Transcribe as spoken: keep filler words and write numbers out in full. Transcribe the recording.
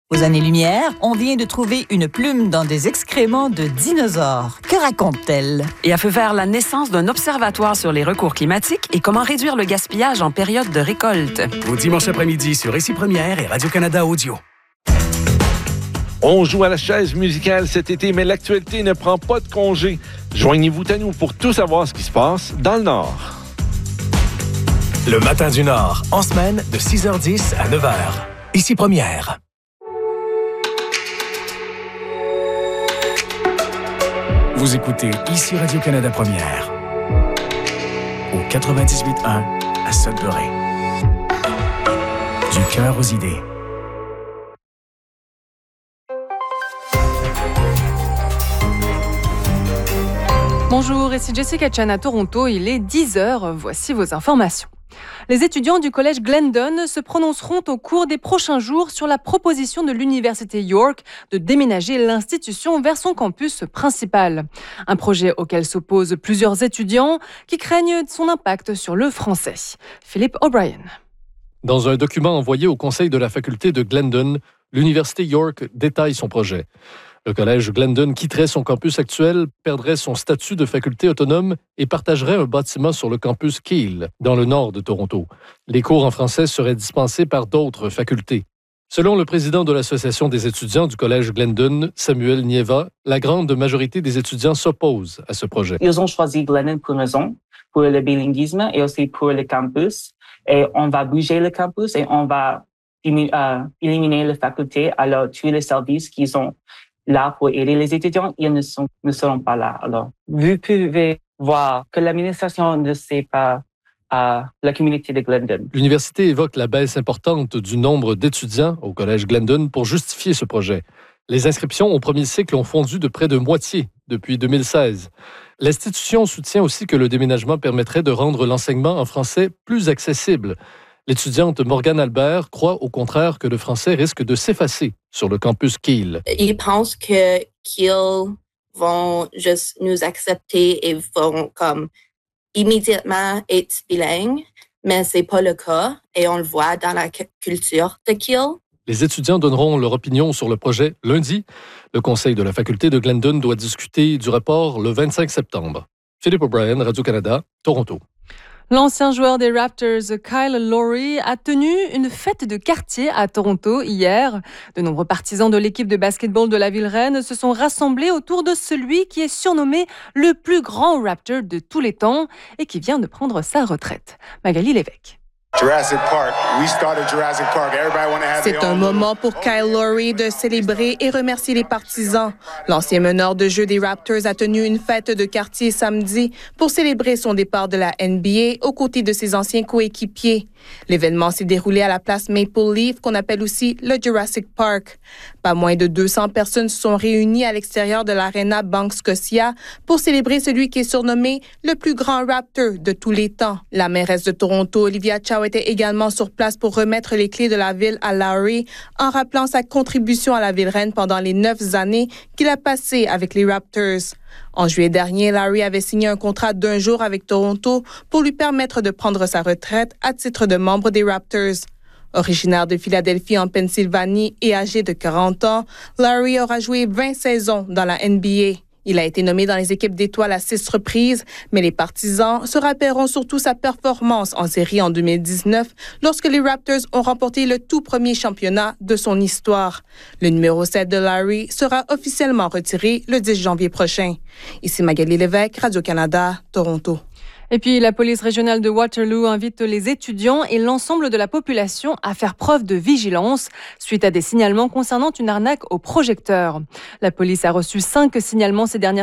Aux années-lumière, on vient de trouver une plume dans des excréments de dinosaures. Que raconte-t-elle? Et à feu vert, la naissance d'un observatoire sur les recours climatiques et comment réduire le gaspillage en période de récolte. Au dimanche après-midi sur Ici Première et Radio-Canada Audio. On joue à la chaise musicale cet été, mais l'actualité ne prend pas de congé. Joignez-vous à nous pour tout savoir ce qui se passe dans le Nord. Le Matin du Nord, en semaine de six heures dix à neuf heures. Ici Première. Vous écoutez Ici Radio-Canada Première. Au quatre-vingt-dix-huit un à Sudbury. Du cœur aux idées. Bonjour, ici Jessica Chan à Toronto, il est dix heures, voici vos informations. Les étudiants du collège Glendon se prononceront au cours des prochains jours sur la proposition de l'Université York de déménager l'institution vers son campus principal. Un projet auquel s'opposent plusieurs étudiants qui craignent son impact sur le français. Philippe O'Brien. Dans un document envoyé au conseil de la faculté de Glendon, l'Université York détaille son projet. Le collège Glendon quitterait son campus actuel, perdrait son statut de faculté autonome et partagerait un bâtiment sur le campus Keele, dans le nord de Toronto. Les cours en français seraient dispensés par d'autres facultés. Selon le président de l'Association des étudiants du collège Glendon, Samuel Nieva, la grande majorité des étudiants s'opposent à ce projet. Ils ont choisi Glendon pour une raison, pour le bilinguisme et aussi pour le campus. Et on va bouger le campus et on va éliminer les facultés. Alors, tous les services qu'ils ont là pour aider les étudiants, ils ne, sont, ne seront pas là. Alors, vous pouvez voir que l'administration ne sait pas à la communauté de Glendon. L'université évoque la baisse importante du nombre d'étudiants au collège Glendon pour justifier ce projet. Les inscriptions au premier cycle ont fondu de près de moitié depuis deux mille seize. L'institution soutient aussi que le déménagement permettrait de rendre l'enseignement en français plus accessible. L'étudiante Morgane Albert croit au contraire que le français risque de s'effacer sur le campus Keele. Ils pensent que Keele vont juste nous accepter et vont comme immédiatement être bilingues, mais c'est pas le cas et on le voit dans la culture de Keele. Les étudiants donneront leur opinion sur le projet lundi. Le conseil de la faculté de Glendon doit discuter du rapport le vingt-cinq septembre. Philippe O'Brien, Radio-Canada, Toronto. L'ancien joueur des Raptors, Kyle Lowry, a tenu une fête de quartier à Toronto hier. De nombreux partisans de l'équipe de basketball de la Ville-Reine se sont rassemblés autour de celui qui est surnommé le plus grand Raptor de tous les temps et qui vient de prendre sa retraite. Magali Lévesque. Jurassic Park. We started Jurassic Park. Everybody want to have C'est un moment pour Kyle Lowry de célébrer et remercier les partisans. L'ancien meneur de jeu des Raptors a tenu une fête de quartier samedi pour célébrer son départ de la N B A aux côtés de ses anciens coéquipiers. L'événement s'est déroulé à la place Maple Leaf, qu'on appelle aussi le Jurassic Park. Pas moins de deux cents personnes se sont réunies à l'extérieur de l'Arena Bank Scotia pour célébrer celui qui est surnommé le plus grand Raptor de tous les temps. La mairesse de Toronto, Olivia Chow, était également sur place pour remettre les clés de la ville à Lowry en rappelant sa contribution à la Ville-Reine pendant les neuf années qu'il a passées avec les Raptors. En juillet dernier, Lowry avait signé un contrat d'un jour avec Toronto pour lui permettre de prendre sa retraite à titre de membre des Raptors. Originaire de Philadelphie en Pennsylvanie et âgé de quarante ans, Lowry aura joué vingt saisons dans la N B A. Il a été nommé dans les équipes d'étoiles à six reprises, mais les partisans se rappelleront surtout sa performance en série en deux mille dix-neuf lorsque les Raptors ont remporté le tout premier championnat de son histoire. Le numéro sept de Lowry sera officiellement retiré le dix janvier prochain. Ici Magali Lévesque, Radio-Canada, Toronto. Et puis, la police régionale de Waterloo invite les étudiants et l'ensemble de la population à faire preuve de vigilance suite à des signalements concernant une arnaque au projecteur. La police a reçu cinq signalements ces dernières